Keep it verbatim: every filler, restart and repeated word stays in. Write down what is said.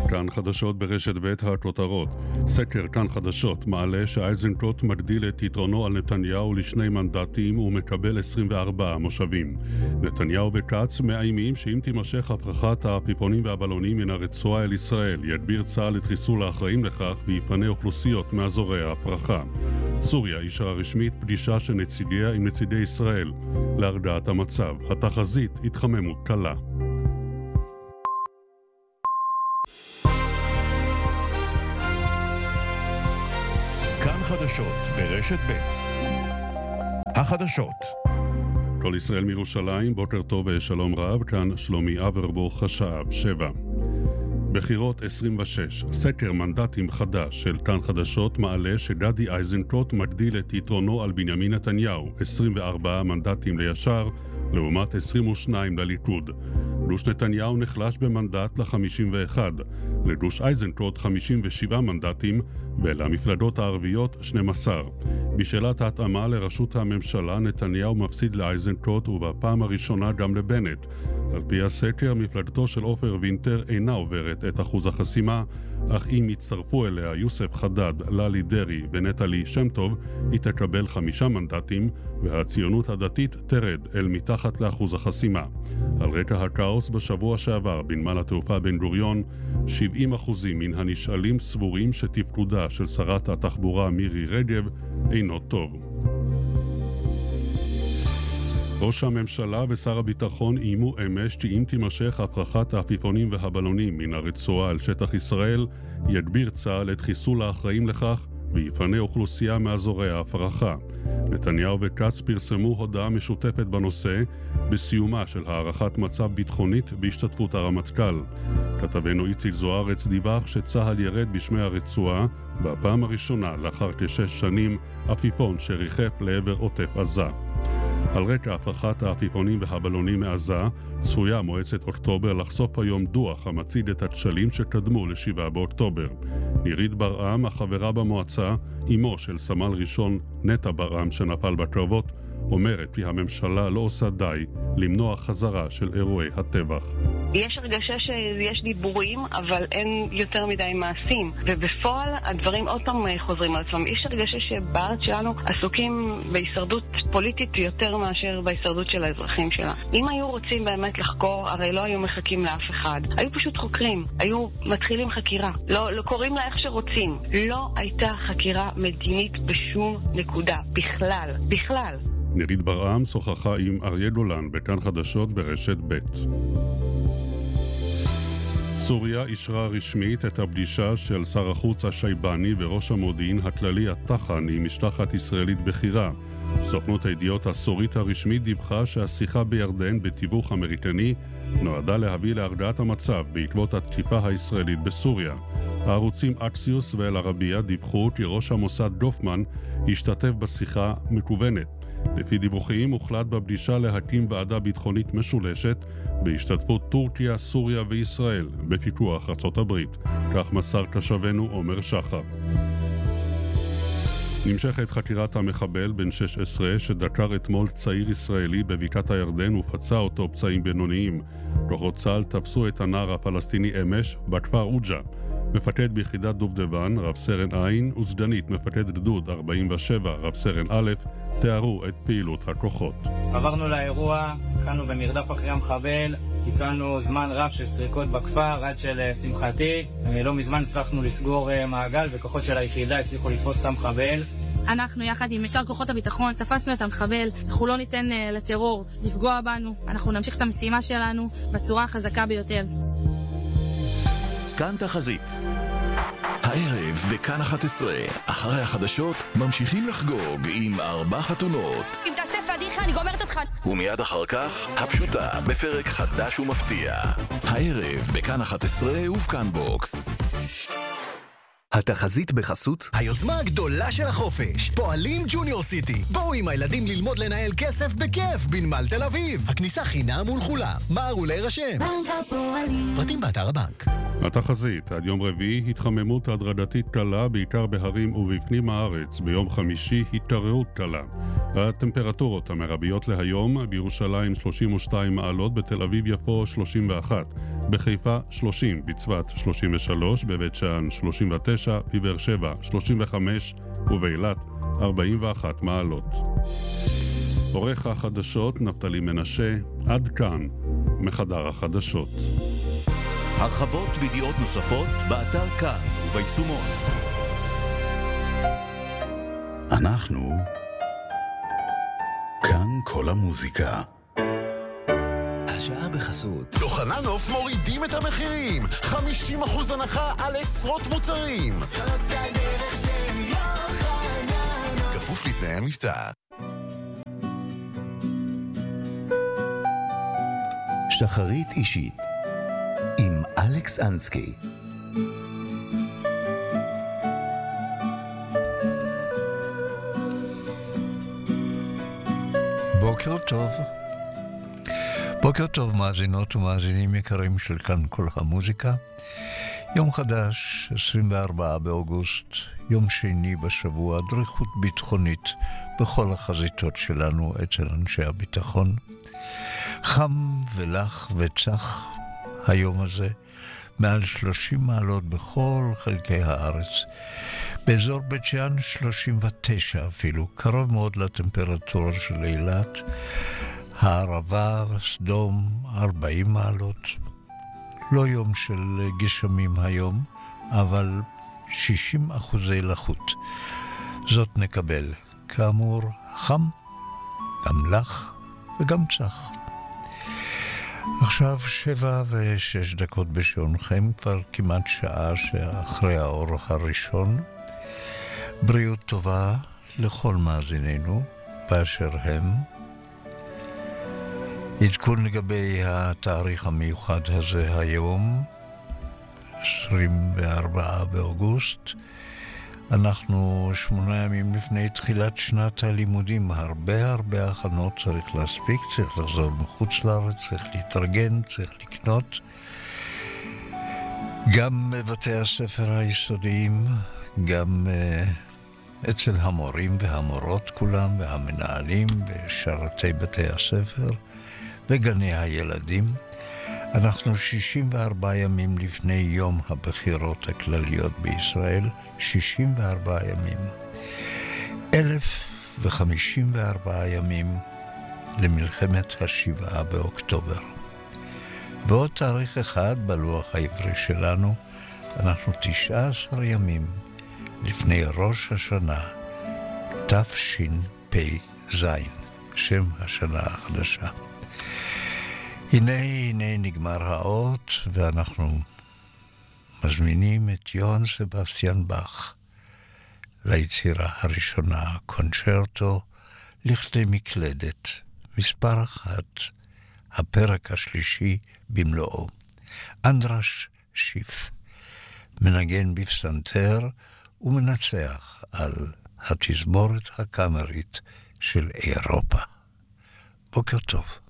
כאן חדשות ברשת ב' הכותרות. סקר כאן חדשות מעלה שאייזנקוט מגדיל את יתרונו על נתניהו לשני מנדטים ומקבל עשרים וארבעה מושבים. נתניהו וכץ מאיימים שאם תימשך הפרחת העפיפונים והבלונים מן הרצועה אל ישראל, יגביר צה"ל את חיסול האחראים לכך ויפנה אוכלוסיות מאזורי ההפרחה. סוריה אישרה רשמית פגישה של נציגיה עם נציגי ישראל להרגעת המצב. התחזית התחממות קלה. כאן חדשות ברשת ב' החדשות. כל ישראל מירושלים, בוקר טוב ושלום רב, כאן שלומי אברבוך, השעה שבע. בחירות עשרים ושש, סקר מנדטים חדש של כאן חדשות מעלה שגדי איזנקוט מגדיל את יתרונו על בנימין נתניהו, עשרים וארבעה מנדטים לישר, לעומת עשרים ושניים לליכוד. גוש נתניהו נחלש במנדט ל-חמישים ואחד, לגוש איזנקוט חמישים ושבעה מנדטים, ולמפלגות הערביות שנים עשר. בשאלת ההתאמה לראשות הממשלה, נתניהו מפסיד לאיזנקוט ובפעם הראשונה גם לבנט. על פי הסקר, מפלגתו של עופר וינטר אינה עוברת את אחוז החסימה, אך אם יצטרפו אליה יוסף חדד, ללי דרי ונטלי שם טוב, היא תקבל חמישה מנדטים, והציונות הדתית תרד אל מתחת לאחוז החסימה. על רקע הכאוס בשבוע שעבר בנמל התעופה בן גוריון, שבעים אחוזים מן הנשאלים סבורים שתפקודה של שרת התחבורה מירי רגב אינו טוב. ראש הממשלה ושר הביטחון איימו אמש כי אם תימשך הפרחת העפיפונים והבלונים מן הרצועה על שטח ישראל, יגביר צה"ל את חיסול האחראים לכך ויפנה אוכלוסייה מאזורי ההפרחה. נתניהו וכץ פרסמו הודעה משותפת בנושא בסיומה של הערכת מצב ביטחונית בהשתתפות הרמטכ"ל. כתבנו איציק זוארץ דיווח שצה"ל ירד בשמי הרצועה בפעם הראשונה לאחר כשש שנים עפיפון שריחף לעבר עוטף עזה. על רקע הפרחת העפיפונים והבלונים מעזה, צפויה מועצת אוקטובר לחשוף היום דוח המציג את הכשלים שקדמו לשבעה באוקטובר. נירית ברעם, החברה במועצה, אמו של סמל ראשון נטע ברעם שנפל בקרבות, אומרת כי הממשלה לא עושה די למנוע חזרה של אירועי הטבח. יש הרגשה שיש דיבורים, אבל אין יותר מדי מעשים. ובפועל הדברים עוד פעם חוזרים על עצמם. יש הרגשה שבארץ שלנו עסוקים בהישרדות פוליטית יותר מאשר בהישרדות של האזרחים שלה. אם היו רוצים באמת לחקור, הרי לא היו מחכים לאף אחד. היו פשוט חוקרים, היו מתחילים חקירה. לא, לא קוראים לה איך שרוצים. לא הייתה חקירה מדינית בשום נקודה. בכלל, בכלל. נירית ברעם שוחחה עם אריה גולן בכאן חדשות ברשת ב'. סוריה אישרה רשמית את הפגישה של שר החוץ השייבני וראש המודיעין הכללי התחן עם משלחת ישראלית בכירה. סוכנות הידיעות הסורית הרשמית דיווחה שהשיחה בירדן בתיווך אמריקני נועדה להביא להרגעת המצב בעקבות התקיפה הישראלית בסוריה. הערוצים אקסיוס ואל-ערבייה דיווחו כי ראש המוסד דופמן השתתף בשיחה מקוונת. לפי דיווחים הוחלט בפגישה להקים ועדה ביטחונית משולשת בהשתתפות טורקיה, סוריה וישראל בפיקוח ארצות הברית. כך מסר קשבנו עומר שחר. נמשכת חקירת המחבל בן שש עשרה שדקר אתמול צעיר ישראלי בבקעת הירדן ופצע אותו פצעים בינוניים. כוחות צה"ל תפסו את הנער הפלסטיני אמש בכפר אוג'ה. מפקד ביחידת דובדבן, רב סרן עין, וסגנית מפקד גדוד ארבעים ושבע, רב סרן א', תיארו את פעילות הכוחות. עברנו לאירוע, התחלנו במרדף אחרי המחבל, הצענו זמן רב של סריקות בכפר, עד של שמחתי. לא מזמן הצלחנו לסגור מעגל, וכוחות של היחידה הצליחו לתפוס את המחבל. אנחנו יחד עם שאר כוחות הביטחון תפסנו את המחבל. אנחנו לא ניתן לטרור לפגוע בנו, אנחנו נמשיך את המשימה שלנו בצורה החזקה ביותר. כאן תחזית. הערב בכאן אחת עשרה, אחרי החדשות, ממשיכים לחגוג עם ארבע חתונות. אם תעשה פדיחה, אני גומרת אותך. ומיד אחר כך, הפשוטה, בפרק חדש ומפתיע. הערב בכאן אחת עשרה ובכאן בוקס. התחזית בחסות היוזמה הגדולה של החופש, פועלים ג'וניור סיטי. בואו עם הילדים ללמוד לנהל כסף בכיף בנמל תל אביב. הכניסה חינם ולכולם. מהרו להירשם. בנק הפועלים. פרטים באתר הבנק. התחזית, עד יום רביעי התחממות הדרגתית קלה בעיקר בהרים ובפנים הארץ. ביום חמישי התקררות קלה. הטמפרטורות המרביות להיום בירושלים שלושים ושתיים מעלות, בתל אביב יפו שלושים ואחת, בחיפה שלושים, בצפת שלושים ושלוש, בבית שאן שלושים ותשע, בבאר שבע שלושים וחמש ובאילת ארבעים ואחת מעלות. עורך החדשות נפתלי מנשה, עד כאן מחדר החדשות. הרחבות וידיעות נוספות באתר כאן וביישומון. אנחנו כאן כל המוזיקה. השעה בחסות יוחננוף מורידים את המחירים, חמישים אחוז הנחה על עשרות מוצרים. זאת הדרך של יוחננוף, כפוף לתנאי המבצע. שחרית אישית עם אלכס אנסקי. בוקר טוב. בוקר טוב מאזינות ומאזינים יקרים של כאן כל המוזיקה. יום חדש, עשרים וארבעה באוגוסט, יום שני בשבוע, דריכות ביטחונית בכל החזיתות שלנו אצל אנשי הביטחון. חם ולח וצח היום הזה, מעל שלושים מעלות בכל חלקי הארץ. באזור בית שאן שלושים ותשע אפילו, קרוב מאוד לטמפרטורה של אילת. הערבה וסדום ארבעים מעלות. לא יום של גשמים היום, אבל שישים אחוזי לחות. זאת נקבל. כאמור, חם, גם לח וגם צח. עכשיו שבע ושש דקות בשעונכם, כבר כמעט שעה שאחרי האור הראשון. בריאות טובה לכל מאזיננו באשר הם. עדכון לגבי התאריך המיוחד הזה היום, עשרים וארבעה באוגוסט. אנחנו שמונה ימים לפני תחילת שנת הלימודים, הרבה הרבה הכנות צריך להספיק, צריך לחזור מחוץ לארץ, צריך להתארגן, צריך לקנות. גם בבתי הספר היסודיים, גם uh, אצל המורים והמורות כולם, והמנהלים ושרתי בתי הספר וגני הילדים. אנחנו שישים וארבעה ימים לפני יום הבחירות הכלליות בישראל, שישים וארבעה ימים. אלף וחמישים וארבעה ימים למלחמת השבעה באוקטובר. ועוד תאריך אחד בלוח העברי שלנו, אנחנו תשעה עשר ימים לפני ראש השנה, תשפ"ז, שם השנה החדשה. הנה, הנה נגמר האות, ואנחנו מזמינים את יוהאן סבסטיאן באך ליצירה הראשונה, קונצ'רטו לכדי מקלדת, מספר אחת, הפרק השלישי במלואו. אנדרש שיף מנגן בפסנתר ומנצח על התזמורת הקאמרית של אירופה. בוקר טוב.